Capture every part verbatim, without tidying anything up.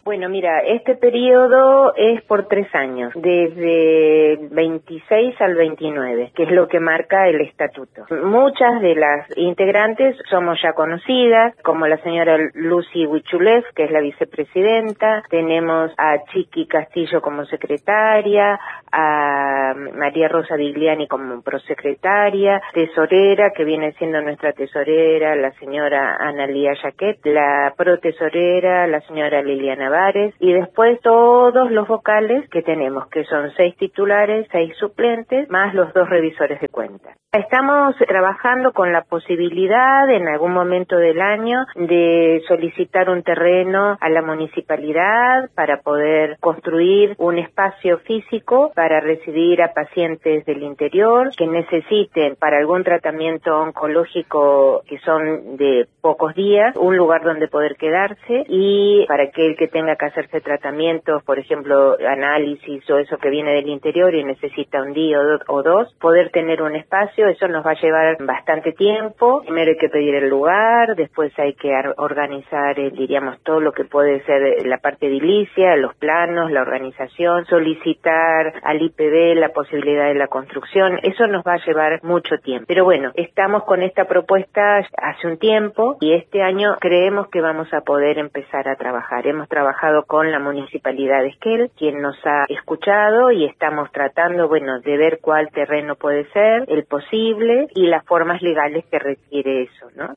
Bueno, mira, este periodo es por tres años, desde el veintiséis al veintinueve, que es lo que marca el estatuto. Muchas de las integrantes somos ya conocidas, como la señora Lucy Huichulev, que es la vicepresidenta, tenemos a Chiqui Castillo como secretaria, a María Rosa Vigliani como prosecretaria, tesorera, que viene siendo nuestra tesorera, la señora Analía Jaquet, la protesorera, la señora Liliana Vares, y después todos los vocales que tenemos, que son seis titulares, seis suplentes, más los dos revisores de cuentas. Estamos trabajando con la posibilidad en algún momento del año de solicitar un terreno a la municipalidad para poder construir un espacio físico para recibir a pacientes del interior que necesiten para algún tratamiento oncológico que son de pocos días, un lugar donde poder quedarse, y para aquel que tenga que hacerse tratamientos, por ejemplo, análisis o eso que viene del interior y necesita un día o dos, poder tener un espacio. Eso nos va a llevar bastante tiempo. Primero hay que pedir el lugar, después hay que organizar, eh, diríamos, todo lo que puede ser la parte edilicia, los planos, la organización, solicitar al I P B la posibilidad de la construcción. Eso nos va a llevar mucho tiempo. Pero bueno, estamos con esta propuesta hace un tiempo y este año creemos que vamos a poder empezar a trabajar. Hemos trabajado con la Municipalidad de Esquel, quien nos ha escuchado, y estamos tratando, bueno, de ver cuál terreno puede ser, el posible y las formas legales que requiere eso, ¿no?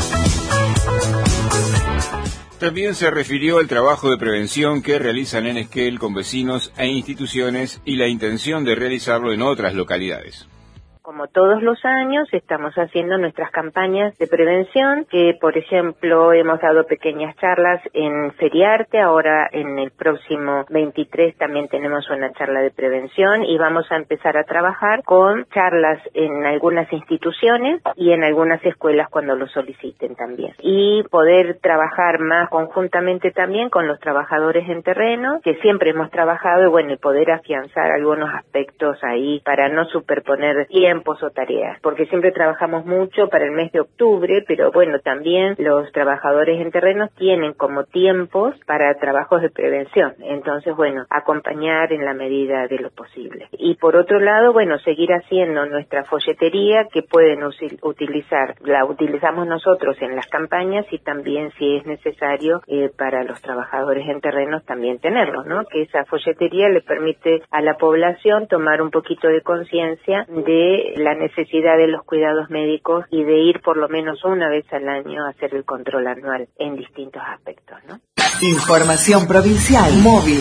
También se refirió al trabajo de prevención que realizan en Esquel con vecinos e instituciones y la intención de realizarlo en otras localidades. Como todos los años, estamos haciendo nuestras campañas de prevención, que por ejemplo hemos dado pequeñas charlas en Feriarte, ahora en el próximo veintitrés también tenemos una charla de prevención y vamos a empezar a trabajar con charlas en algunas instituciones y en algunas escuelas cuando lo soliciten también. Y poder trabajar más conjuntamente también con los trabajadores en terreno, que siempre hemos trabajado, y bueno, y poder afianzar algunos aspectos ahí para no superponer tiempo o tareas, porque siempre trabajamos mucho para el mes de octubre, pero bueno, también los trabajadores en terrenos tienen como tiempos para trabajos de prevención. Entonces, bueno, acompañar en la medida de lo posible. Y por otro lado, bueno, seguir haciendo nuestra folletería, que pueden utilizar, la utilizamos nosotros en las campañas y también, si es necesario, eh, para los trabajadores en terrenos también tenerlo, ¿no? Que esa folletería le permite a la población tomar un poquito de conciencia de la necesidad de los cuidados médicos y de ir por lo menos una vez al año a hacer el control anual en distintos aspectos, ¿no? Información provincial móvil.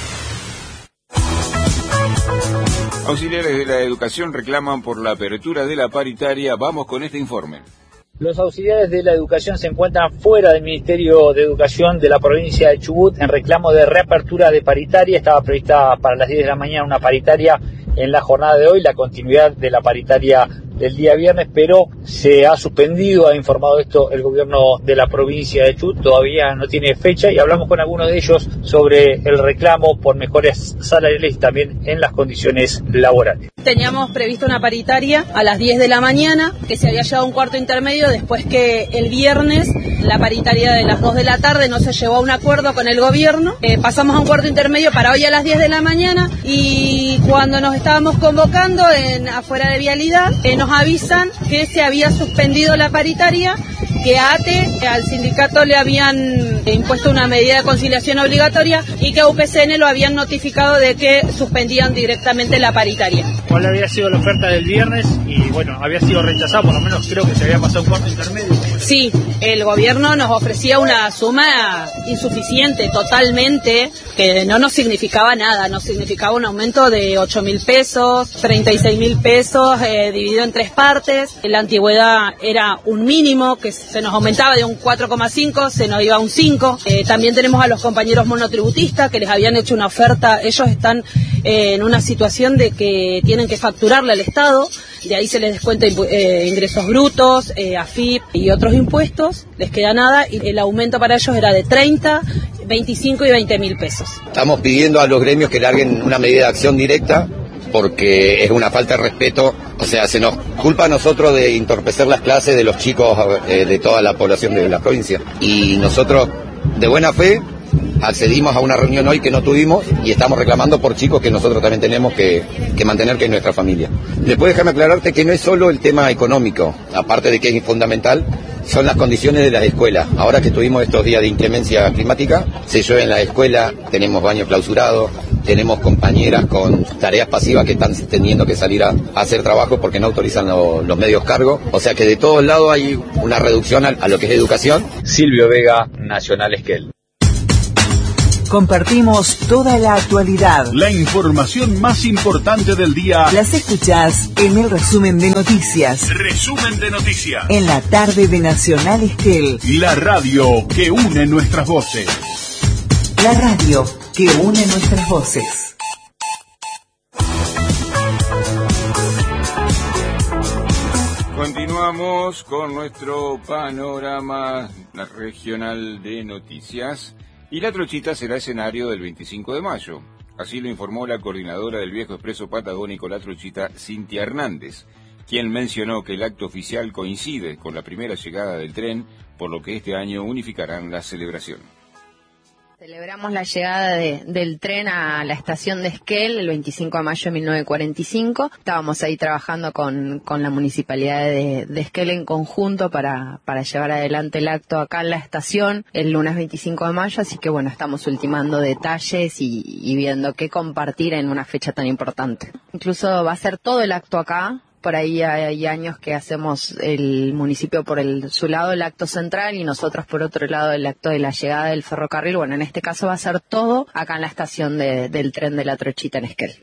Auxiliares de la educación reclaman por la apertura de la paritaria. Vamos con este informe. Los auxiliares de la educación se encuentran fuera del Ministerio de Educación de la provincia de Chubut en reclamo de reapertura de paritaria. Estaba prevista para las diez de la mañana una paritaria en la jornada de hoy, la continuidad de la paritaria del día viernes, pero se ha suspendido, ha informado esto el gobierno de la provincia de Chubut, todavía no tiene fecha, y hablamos con algunos de ellos sobre el reclamo por mejores salariales y también en las condiciones laborales. Teníamos previsto una paritaria a las diez de la mañana, que se había llegado a un cuarto intermedio después que el viernes la paritaria de las dos de la tarde no se llevó a un acuerdo con el gobierno. Eh, pasamos a un cuarto intermedio para hoy a las diez de la mañana, y cuando nos estábamos convocando en afuera de Vialidad, eh, nos avisan que se había suspendido la paritaria, que a ATE, al sindicato le habían impuesto una medida de conciliación obligatoria y que a U P C N lo habían notificado de que suspendían directamente la paritaria. ¿Cuál había sido la oferta del viernes? Y bueno, había sido rechazada, por lo menos creo que se había pasado un cuarto intermedio. Sí, el gobierno nos ofrecía una suma insuficiente totalmente, que no nos significaba nada, nos significaba un aumento de ocho mil pesos, treinta y seis mil pesos eh, dividido en tres partes. La antigüedad era un mínimo que se nos aumentaba de un cuatro coma cinco, se nos iba a un cinco. Eh, también tenemos a los compañeros monotributistas que les habían hecho una oferta. Ellos están eh, en una situación de que tienen que facturarle al Estado, de ahí se les descuenta eh, ingresos brutos, eh, A F I P y otros impuestos, les queda nada, y el aumento para ellos era de treinta, veinticinco y veinte mil pesos. Estamos pidiendo a los gremios que larguen una medida de acción directa, porque es una falta de respeto. O sea, se nos culpa a nosotros de entorpecer las clases de los chicos eh, de toda la población de la provincia, y nosotros de buena fe accedimos a una reunión hoy que no tuvimos y estamos reclamando por chicos que nosotros también tenemos que, que mantener, que es nuestra familia. Después déjame aclararte que no es solo el tema económico, aparte de que es fundamental, son las condiciones de las escuelas. Ahora que tuvimos estos días de inclemencia climática, se llueve en la escuela, tenemos baños clausurados, tenemos compañeras con tareas pasivas que están teniendo que salir a, a hacer trabajo porque no autorizan lo, los medios cargo. O sea que de todos lados hay una reducción a, a lo que es educación. Silvio Vega, Nacional Esquel. Compartimos toda la actualidad. La información más importante del día. Las escuchás en el resumen de noticias. Resumen de noticias. En la tarde de Nacional Esquel. La radio que une nuestras voces. La radio que une nuestras voces. Continuamos con nuestro panorama regional de noticias. Y La Trochita será escenario del veinticinco de mayo. Así lo informó la coordinadora del Viejo Expreso Patagónico La Trochita, Cintia Hernández, quien mencionó que el acto oficial coincide con la primera llegada del tren, por lo que este año unificarán la celebración. Celebramos la llegada de, del tren a la estación de Esquel el veinticinco de mayo de mil novecientos cuarenta y cinco. Estábamos ahí trabajando con, con la municipalidad de, de Esquel en conjunto para, para llevar adelante el acto acá en la estación el lunes veinticinco de mayo, así que bueno, estamos ultimando detalles y, y viendo qué compartir en una fecha tan importante. Incluso va a ser todo el acto acá. Por ahí hay años que hacemos el municipio por el, su lado el acto central y nosotros por otro lado el acto de la llegada del ferrocarril. Bueno, en este caso va a ser todo acá en la estación de, del tren de La Trochita en Esquel.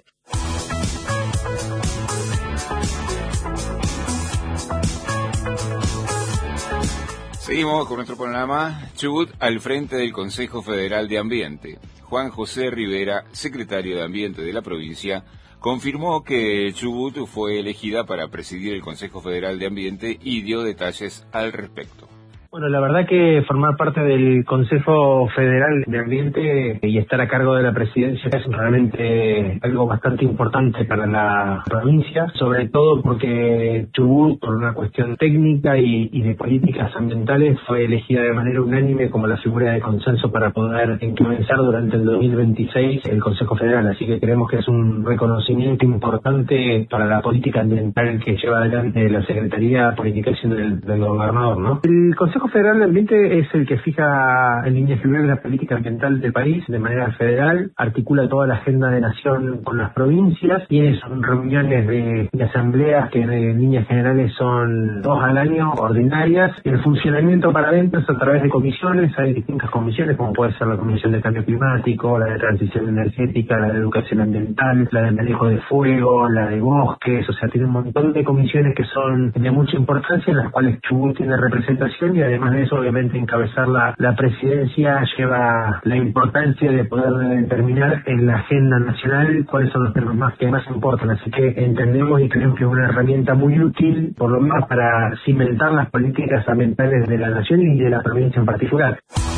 Seguimos con nuestro panorama. Chubut al frente del Consejo Federal de Ambiente. Juan José Rivera, secretario de Ambiente de la provincia, confirmó que Chubut fue elegida para presidir el Consejo Federal de Ambiente y dio detalles al respecto. Bueno, la verdad que formar parte del Consejo Federal de Ambiente y estar a cargo de la presidencia es realmente algo bastante importante para la provincia, sobre todo porque Chubut, por una cuestión técnica y, y de políticas ambientales, fue elegida de manera unánime como la figura de consenso para poder encabezar durante el dos mil veintiséis el Consejo Federal, así que creemos que es un reconocimiento importante para la política ambiental que lleva adelante la Secretaría por indicación del, del gobernador, ¿no? El Consejo Federal de Ambiente es el que fija en líneas generales la política ambiental del país de manera federal, articula toda la agenda de nación con las provincias, tiene son reuniones de, de asambleas que en líneas generales son dos al año, ordinarias. El funcionamiento para adentro es a través de comisiones, hay distintas comisiones como puede ser la Comisión de Cambio Climático, la de Transición Energética, la de Educación Ambiental, la de Manejo de Fuego, la de Bosques, o sea, tiene un montón de comisiones que son de mucha importancia en las cuales Chubut tiene representación y además de eso, obviamente, encabezar la, la presidencia lleva la importancia de poder determinar en la agenda nacional cuáles son los temas más que más importan. Así que entendemos y creemos que es una herramienta muy útil, por lo menos para cimentar las políticas ambientales de la nación y de la provincia en particular.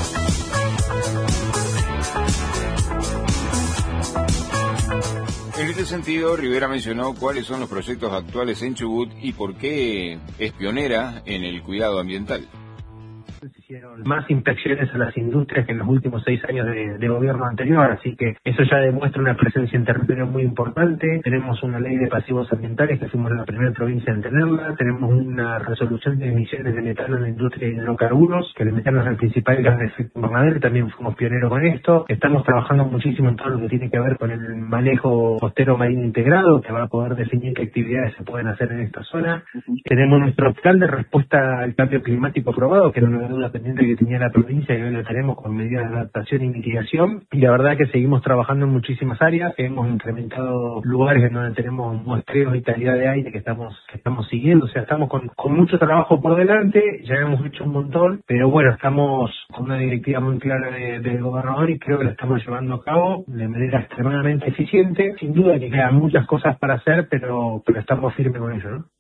En este sentido, Rivera mencionó cuáles son los proyectos actuales en Chubut y por qué es pionera en el cuidado ambiental. Se hicieron más inspecciones a las industrias que en los últimos seis años de, de gobierno anterior, así que eso ya demuestra una presencia en territorio muy importante. Tenemos una ley de pasivos ambientales que fuimos la primera provincia en tenerla, tenemos una resolución de emisiones de metano en la industria de hidrocarburos, que el metano es el principal gas de efecto invernadero, también fuimos pioneros con esto. Estamos trabajando muchísimo en todo lo que tiene que ver con el manejo costero marino integrado, que va a poder definir qué actividades se pueden hacer en esta zona. Uh-huh. Tenemos nuestro plan de respuesta al cambio climático aprobado, que era una deuda pendiente que tenía la provincia y hoy lo tenemos con medidas de adaptación y mitigación, y la verdad que seguimos trabajando en muchísimas áreas. Hemos incrementado lugares en donde tenemos muestreos y calidad de aire que estamos que estamos siguiendo, o sea, estamos con, con mucho trabajo por delante, ya hemos hecho un montón, pero bueno, estamos con una directiva muy clara de, del gobernador y creo que la estamos llevando a cabo de manera extremadamente eficiente. Sin duda que quedan muchas cosas para hacer, pero, pero estamos firmes con ello, ¿no?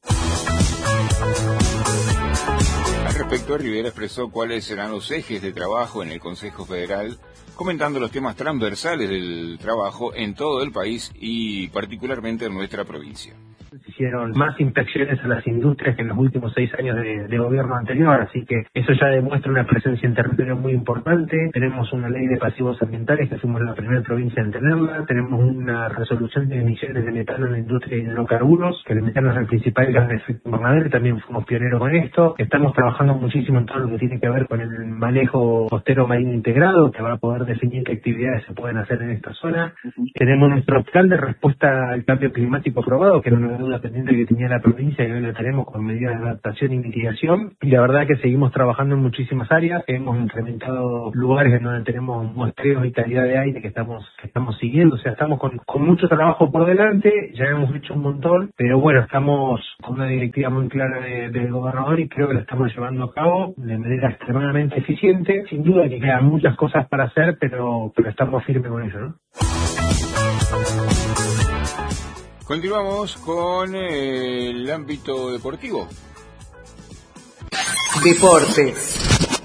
Al respecto, Rivera expresó cuáles serán los ejes de trabajo en el Consejo Federal, comentando los temas transversales del trabajo en todo el país y particularmente en nuestra provincia. Se hicieron más inspecciones a las industrias que en los últimos seis años de, de gobierno anterior, así que eso ya demuestra una presencia en territorio muy importante. Tenemos una ley de pasivos ambientales que fuimos la primera provincia en tenerla, tenemos una resolución de emisiones de metano en la industria de hidrocarburos, que el metano es el principal gas de efecto invernadero, también fuimos pioneros con esto. Estamos trabajando muchísimo en todo lo que tiene que ver con el manejo costero marino integrado, que va a poder definir qué actividades se pueden hacer en esta zona. Uh-huh. Tenemos nuestro plan de respuesta al cambio climático aprobado, que era una deuda pendiente que tenía la provincia y hoy lo tenemos con medidas de adaptación y mitigación. Y la verdad que seguimos trabajando en muchísimas áreas. Hemos incrementado lugares en donde tenemos muestreos y calidad de aire que estamos que estamos siguiendo. O sea, estamos con, con mucho trabajo por delante. Ya hemos hecho un montón, pero bueno, estamos con una directiva muy clara de, del gobernador y creo que la estamos llevando a cabo de manera extremadamente eficiente. Sin duda que quedan muchas cosas para hacer, pero, pero estamos firmes con eso, ¿no? Continuamos con eh, el ámbito deportivo. Deportes.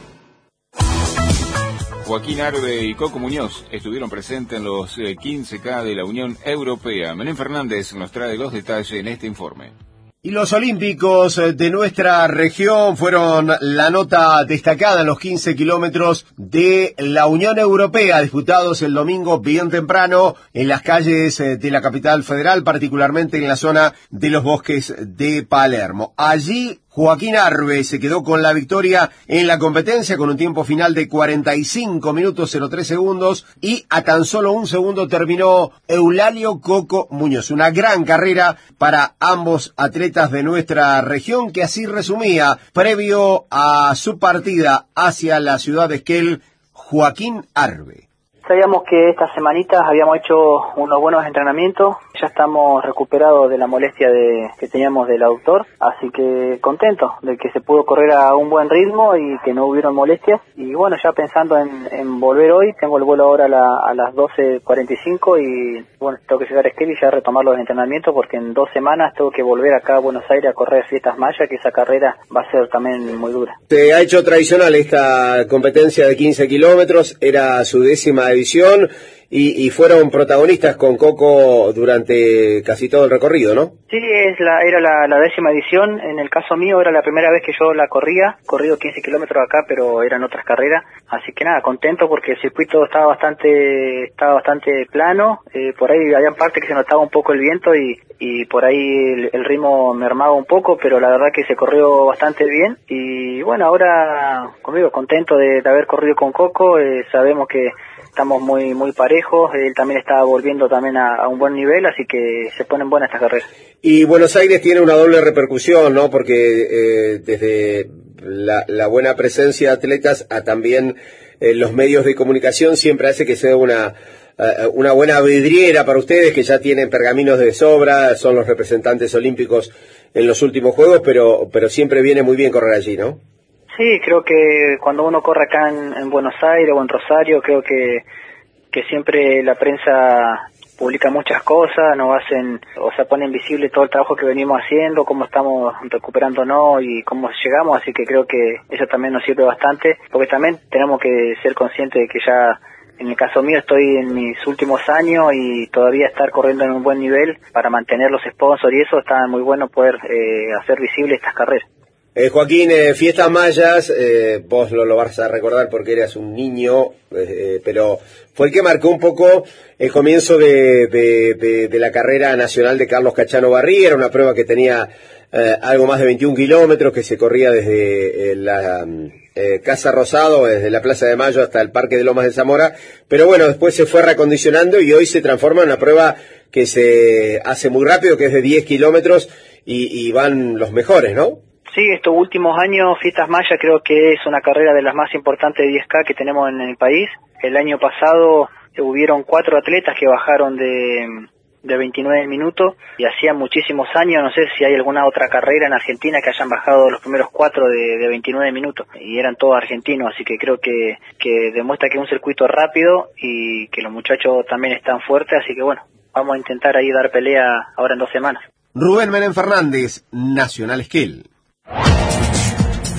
Joaquín Arbe y Coco Muñoz estuvieron presentes en los eh, quince K de la Unión Europea. Belén Fernández nos trae los detalles en este informe. Y los olímpicos de nuestra región fueron la nota destacada en los quince kilómetros de la Unión Europea, disputados el domingo bien temprano en las calles de la capital federal, particularmente en la zona de los bosques de Palermo. Allí Joaquín Arbe se quedó con la victoria en la competencia con un tiempo final de cuarenta y cinco minutos cero tres segundos y a tan solo un segundo terminó Eulalio Coco Muñoz. Una gran carrera para ambos atletas de nuestra región, que así resumía previo a su partida hacia la ciudad de Esquel Joaquín Arbe. Sabíamos que estas semanitas habíamos hecho unos buenos entrenamientos, ya estamos recuperados de la molestia de, que teníamos del aductor, así que contentos de que se pudo correr a un buen ritmo y que no hubieron molestias. Y bueno, ya pensando en, en volver hoy, tengo el vuelo ahora a, la, a las doce cuarenta y cinco y bueno, tengo que llegar a Esquel y ya retomar los entrenamientos porque en dos semanas tengo que volver acá a Buenos Aires a correr Fiestas Mayas, que esa carrera va a ser también muy dura. Se ha hecho tradicional esta competencia de quince kilómetros, era su décima edición y, y fueron protagonistas con Coco durante casi todo el recorrido, ¿no? Sí, es la, era la, la décima edición. En el caso mío era la primera vez que yo la corría, corrido quince kilómetros acá, pero eran otras carreras, así que nada, contento porque el circuito estaba bastante estaba bastante plano, eh, por ahí había partes que se notaba un poco el viento y, y por ahí el, el ritmo mermaba un poco, pero la verdad que se corrió bastante bien y bueno, ahora conmigo contento de, de haber corrido con Coco, eh, sabemos que estamos muy muy parejos, él también está volviendo también a, a un buen nivel, así que se ponen buenas estas carreras. Y Buenos Aires tiene una doble repercusión, ¿no? Porque eh, desde la, la buena presencia de atletas a también eh, los medios de comunicación siempre hace que sea una uh, una buena vidriera para ustedes, que ya tienen pergaminos de sobra, son los representantes olímpicos en los últimos Juegos, pero pero siempre viene muy bien correr allí, ¿no? Sí, creo que cuando uno corre acá en, en Buenos Aires o en Rosario, creo que que siempre la prensa publica muchas cosas, nos hacen, o sea, ponen visible todo el trabajo que venimos haciendo, cómo estamos recuperándonos y cómo llegamos, así que creo que eso también nos sirve bastante, porque también tenemos que ser conscientes de que ya, en el caso mío, estoy en mis últimos años y todavía estar corriendo en un buen nivel para mantener los sponsors y eso está muy bueno poder eh, hacer visible estas carreras. Eh, Joaquín, eh, Fiestas Mayas, eh, vos lo, lo vas a recordar porque eras un niño, eh, pero fue el que marcó un poco el comienzo de, de, de, de la carrera nacional de Carlos Cachano Barrí. Era una prueba que tenía eh, algo más de veintiún kilómetros, que se corría desde eh, la eh, Casa Rosado, desde la Plaza de Mayo hasta el Parque de Lomas de Zamora, pero bueno, después se fue reacondicionando y hoy se transforma en una prueba que se hace muy rápido, que es de diez kilómetros y, y van los mejores, ¿no? Sí, estos últimos años Fiestas Mayas creo que es una carrera de las más importantes de diez K que tenemos en el país. El año pasado hubieron cuatro atletas que bajaron de, de veintinueve minutos y hacía muchísimos años, no sé si hay alguna otra carrera en Argentina que hayan bajado los primeros cuatro de, de veintinueve minutos y eran todos argentinos, así que creo que, que demuestra que es un circuito rápido y que los muchachos también están fuertes, así que bueno, vamos a intentar ahí dar pelea ahora en dos semanas. Rubén Belén Fernández, Nacional Esquel.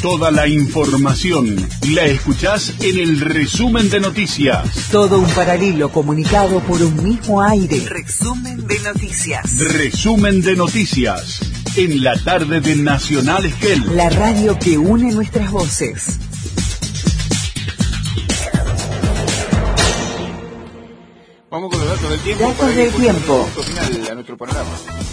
Toda la información la escuchás en el resumen de noticias. Todo un paralelo comunicado por un mismo aire. Resumen de noticias. Resumen de noticias. En la tarde de Nacional Esquel. La radio que une nuestras voces. Vamos con los datos del tiempo. Datos del tiempo. Final a nuestro panorama.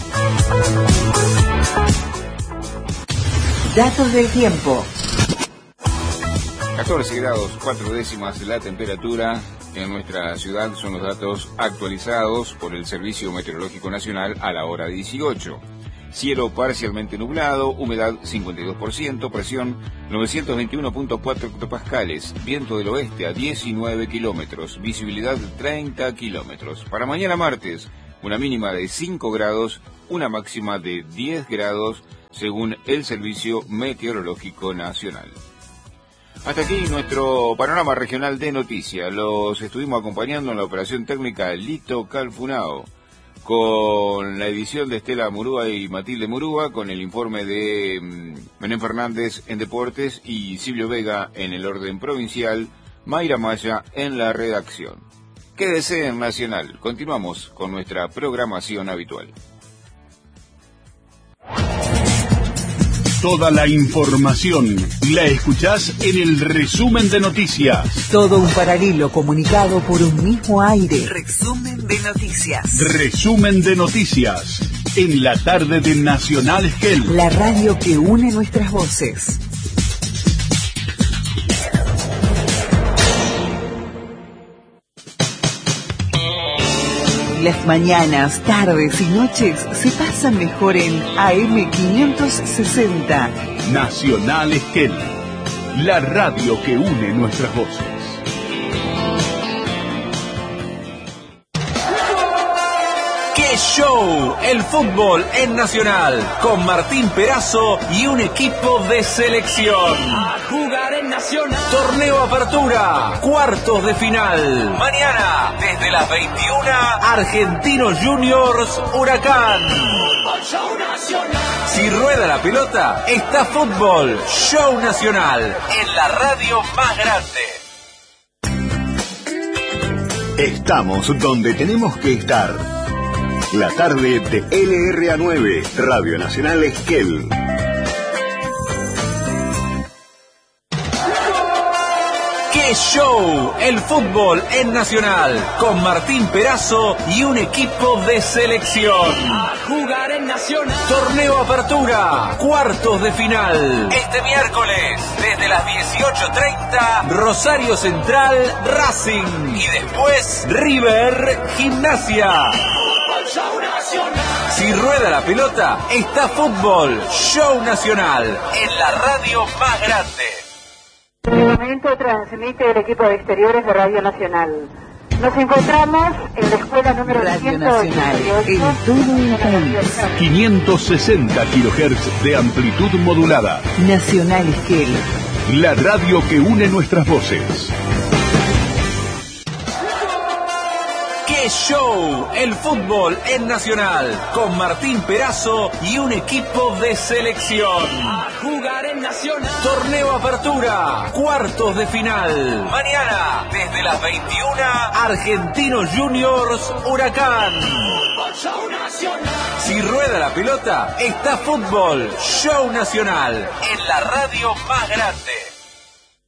Datos del tiempo. catorce grados, cuatro décimas la temperatura en nuestra ciudad son los datos actualizados por el Servicio Meteorológico Nacional a la hora dieciocho. Cielo parcialmente nublado, humedad cincuenta y dos por ciento, presión novecientos veintiuno punto cuatro hectopascales, viento del oeste a diecinueve kilómetros, visibilidad treinta kilómetros. Para mañana martes, una mínima de cinco grados, una máxima de diez grados, según el Servicio Meteorológico Nacional. Hasta aquí nuestro panorama regional de noticias. Los estuvimos acompañando en la operación técnica Lito Calfunao, con la edición de Estela Murúa y Matilde Murúa, con el informe de Menem Fernández en Deportes y Silvio Vega en el orden provincial, Mayra Maya en la redacción. Quédese en Nacional. Continuamos con nuestra programación habitual. Toda la información la escuchás en el resumen de noticias. Todo un paralelo comunicado por un mismo aire. Resumen de noticias. Resumen de noticias. En la tarde de Nacional Esquel. La radio que une nuestras voces. Las mañanas, tardes y noches se pasan mejor en A M quinientos sesenta. Nacional Esquel, la radio que une nuestras voces. ¡Qué show! El fútbol en Nacional, con Martín Perazo y un equipo de selección. A jugar en Nacional. Torneo Apertura, cuartos de final. Mañana, desde las veintiuna, Argentinos Juniors, Huracán. Fútbol Show Nacional. Si rueda la pelota, está Fútbol Show Nacional, en la radio más grande. Estamos donde tenemos que estar. La tarde de L R A nueve, Radio Nacional Esquel. ¡Qué show! El fútbol en Nacional, con Martín Perazo y un equipo de selección. A jugar en Nacional. Torneo Apertura, cuartos de final. Este miércoles, desde las dieciocho treinta, Rosario Central, Racing. Y después, River, Gimnasia. Fútbol Show Nacional. Si rueda la pelota, está Fútbol Show Nacional, en la radio más grande. En este momento transmite el equipo de exteriores de Radio Nacional. Nos encontramos en la escuela número ciento ochenta y ocho en todo el país. quinientos sesenta kilohertz de amplitud modulada. Nacional Esquel, la radio que une nuestras voces. ¡Qué show! El fútbol en Nacional, con Martín Perazo y un equipo de selección. A jugar en Nacional. Torneo Apertura, cuartos de final. Mañana, desde las veintiuna, Argentinos Juniors, Huracán. Fútbol Show Nacional. Si rueda la pelota, está Fútbol Show Nacional, en la radio más grande.